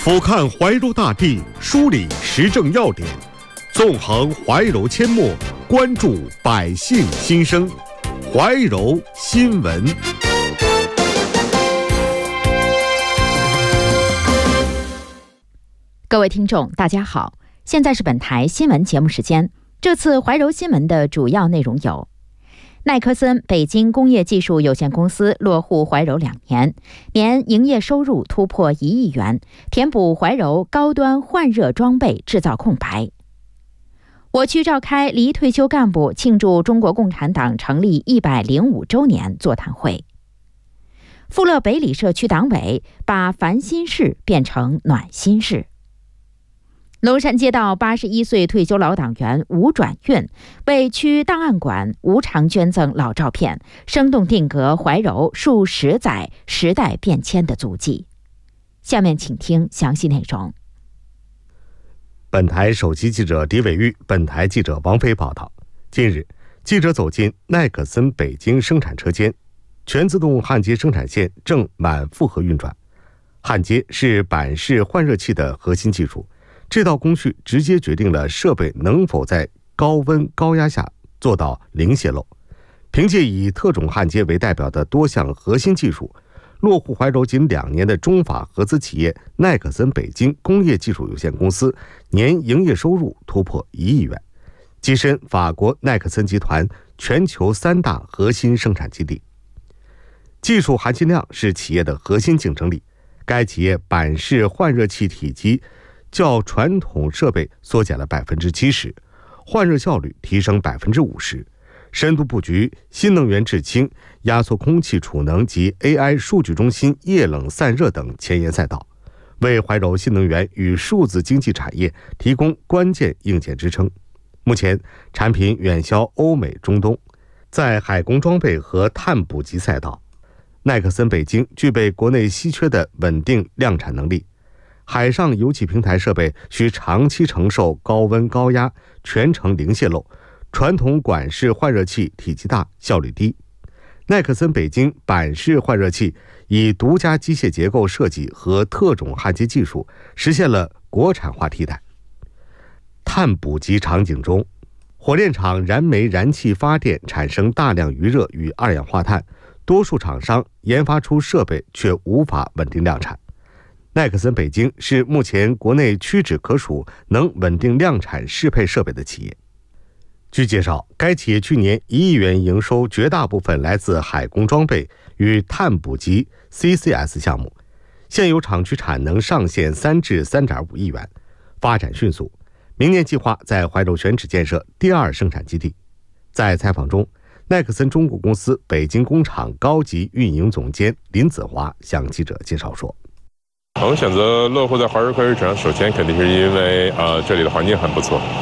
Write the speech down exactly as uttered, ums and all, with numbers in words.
俯瞰怀柔大地，梳理时政要点，纵横怀柔阡陌，关注百姓心声。怀柔新闻。 各位听众，大家好，现在是本台新闻节目时间。这次怀柔新闻的主要内容有：奈克森北京工业技术有限公司落户怀柔两年，年营业收入突破一亿元，填补怀柔高端换热装备制造空白。我区召开离退休干部庆祝中国共产党成立一百零五周年座谈会。富乐北里社区党委把烦心事变成暖心事。龙山街道八十一岁退休老党员吴转运为区档案馆无偿捐赠老照片，生动定格怀柔数十载时代变迁的足迹。下面请听详细内容。 本台首席记者狄伟玉，本台记者王飞报道。近日，记者走进奈克森北京生产车间，全自动焊接生产线正满负荷运转。焊接是板式换热器的核心技术。这道工序直接决定了设备能否在高温高压下做到零泄漏。凭借以特种焊接为代表的多项核心技术，落户怀柔仅两年的中法合资企业奈克森北京工业技术有限公司年营业收入突破一亿元，跻身法国奈克森集团全球三大核心生产基地。技术含金量是企业的核心竞争力。该企业板式换热器体积较传统设备缩减了百分之七十，换热效率提升百分之五十，深度布局新能源制氢、压缩空气储能及 A I 数据中心液冷散热等前沿赛道，为怀柔新能源与数字经济产业提供关键硬件支撑。目前产品远销欧美、中东，在海工装备和碳捕集赛道，奈克森北京具备国内稀缺的稳定量产能力。海上油气平台设备需长期承受高温高压，全程零泄漏。传统管式换热器体积大，效率低。奈克森北京板式换热器以独家机械结构设计和特种焊接技术，实现了国产化替代。碳捕集场景中，火炼厂燃煤燃气发电产生大量余热与二氧化碳，多数厂商研发出设备却无法稳定量产。奈克森北京是目前国内屈指可数能稳定量产适配设备的企业。据介绍，该企业去年一亿元营收绝大部分来自海工装备与碳捕集 C C S 项目，现有厂区产能上限三至三点五亿元，发展迅速。明年计划在怀柔选址建设第二生产基地。在采访中，奈克森中国公司北京工厂高级运营总监林子华向记者介绍说， 我们选择落户在怀柔科技城，首先肯定是因为呃这里的环境很不错，